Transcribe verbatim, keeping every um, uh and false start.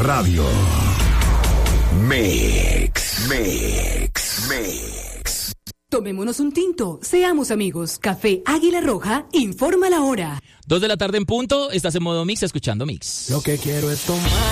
radio. Mix, mix, mix. Tomémonos un tinto, seamos amigos. Café Águila Roja informa la hora. Dos de la tarde en punto, estás en modo Mix, escuchando Mix. Lo que quiero es tomar.